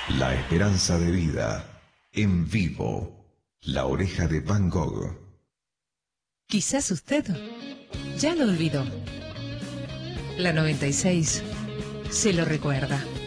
La esperanza de vida, en vivo, La Oreja de Van Gogh. Quizás usted ya lo olvidó. La 96 se lo recuerda.